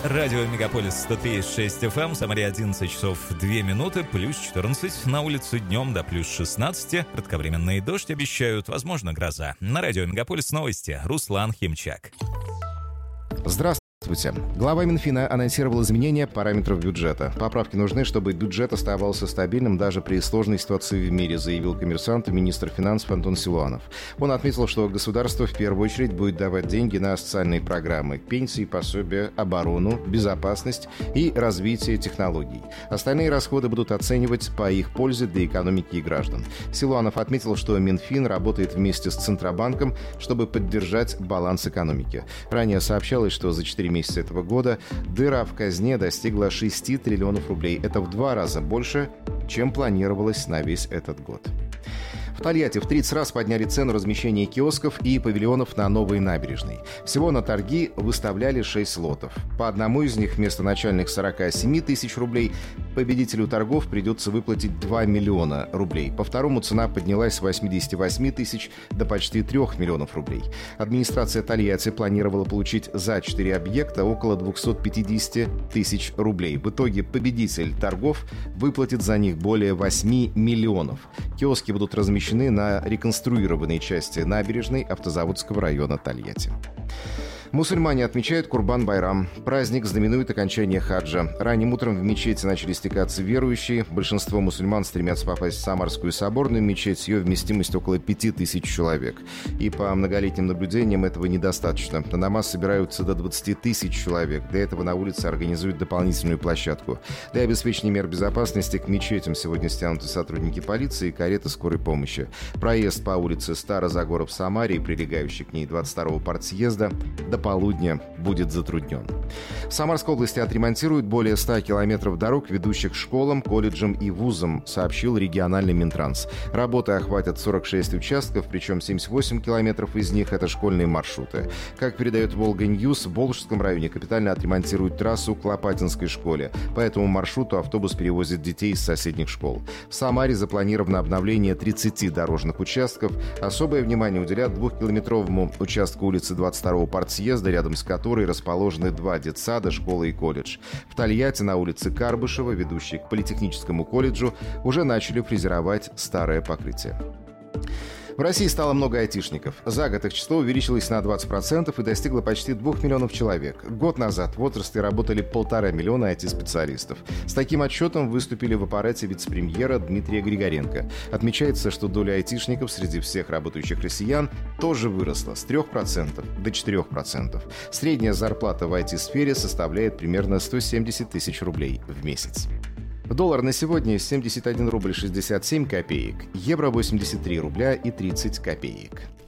Радио Мегаполис 103,6 FM, Самаре 11 часов 2 минуты, плюс 14, на улице днем до плюс 16, кратковременный дождь обещают, возможно, гроза. На радио Мегаполис новости, Руслан Химчак. Здравствуйте. Глава Минфина анонсировал изменения параметров бюджета. Поправки нужны, чтобы бюджет оставался стабильным даже при сложной ситуации в мире, заявил «Коммерсанту» министр финансов Антон Силуанов. Он отметил, что государство в первую очередь будет давать деньги на социальные программы, пенсии, пособия, оборону, безопасность и развитие технологий. Остальные расходы будут оценивать по их пользе для экономики и граждан. Силуанов отметил, что Минфин работает вместе с Центробанком, чтобы поддержать баланс экономики. Ранее сообщалось, что за 4 месяца этого года дыра в казне достигла 6 триллионов рублей. Это в 2 раза больше, чем планировалось на весь этот год. В Тольятти в 30 раз подняли цену размещения киосков и павильонов на новой набережной. Всего на торги выставляли 6 лотов. По одному из них вместо начальных 47 тысяч рублей победителю торгов придется выплатить 2 миллиона рублей. По второму цена поднялась с 88 тысяч до почти 3 миллионов рублей. Администрация Тольятти планировала получить за 4 объекта около 250 тысяч рублей. В итоге победитель торгов выплатит за них более 8 миллионов. Киоски будут размещены на реконструированной части набережной Автозаводского района Тольятти. Мусульмане отмечают Курбан-Байрам. Праздник знаменует окончание хаджа. Ранним утром в мечети начали стекаться верующие. Большинство мусульман стремятся попасть в Самарскую соборную мечеть. Ее вместимость около 5000 человек. И по многолетним наблюдениям этого недостаточно. На намаз собираются до 20 тысяч человек. Для этого на улице организуют дополнительную площадку. Для обеспечения мер безопасности к мечетям сегодня стянуты сотрудники полиции и кареты скорой помощи. Проезд по улице Старозагоров в Самаре и прилегающий к ней 22-го партсъезда до полудня будет затруднен. В Самарской области отремонтируют более 100 километров дорог, ведущих к школам, колледжам и вузам, сообщил региональный Минтранс. Работы охватят 46 участков, причем 78 километров из них – это школьные маршруты. Как передает «Волга-Ньюс», в Волжском районе капитально отремонтируют трассу к Лопатинской школе. По этому маршруту автобус перевозит детей из соседних школ. В Самаре запланировано обновление 30 дорожных участков. Особое внимание уделят 2-километровому участку улицы 22-го партсъезда, рядом с которой расположены 2 детсада, школа и колледж. В Тольятти на улице Карбышева, ведущей к Политехническому колледжу, уже начали фрезеровать старое покрытие. В России стало много айтишников. За год их число увеличилось на 20% и достигло почти 2 миллионов человек. Год назад в отрасли работали 1,5 миллиона IT-специалистов. С таким отчетом выступили в аппарате вице-премьера Дмитрия Григоренко. Отмечается, что доля айтишников среди всех работающих россиян тоже выросла с 3% до 4%. Средняя зарплата в IT-сфере составляет примерно 170 тысяч рублей в месяц. Доллар на сегодня 71 рубль 67 копеек, евро 83 рубля и 30 копеек.